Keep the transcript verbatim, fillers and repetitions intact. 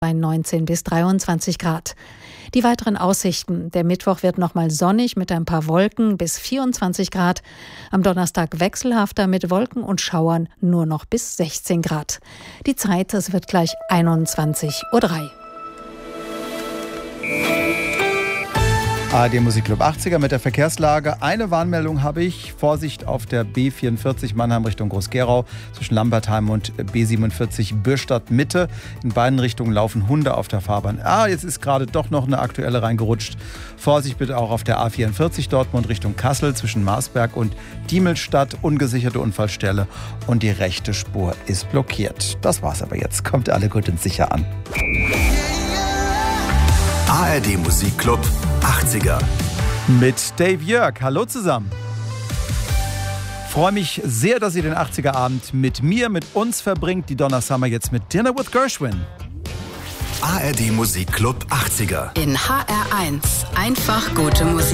bei neunzehn bis dreiundzwanzig Grad. Die weiteren Aussichten. Der Mittwoch wird nochmal sonnig mit ein paar Wolken bis vierundzwanzig Grad. Am Donnerstag wechselhafter mit Wolken und Schauern nur noch bis sechzehn Grad. Die Zeit, es wird gleich einundzwanzig Uhr drei. A R D Musikclub achtziger mit der Verkehrslage. Eine Warnmeldung habe ich. Vorsicht auf der B vierundvierzig Mannheim Richtung Groß-Gerau zwischen Lambertheim und B siebenundvierzig Bürstadt Mitte. In beiden Richtungen laufen Hunde auf der Fahrbahn. Ah, jetzt ist gerade doch noch eine aktuelle reingerutscht. Vorsicht bitte auch auf der A vierundvierzig Dortmund Richtung Kassel zwischen Marsberg und Diemelstadt. Ungesicherte Unfallstelle und die rechte Spur ist blockiert. Das war's aber jetzt. Kommt alle gut und sicher an. A R D Musikclub achtziger. Mit Dave Jörg. Hallo zusammen. Freue mich sehr, dass ihr den achtziger-Abend mit mir, mit uns verbringt. Die Donna Summer jetzt mit Dinner with Gershwin. A R D Musikclub achtziger. In H R eins. Einfach gute Musik.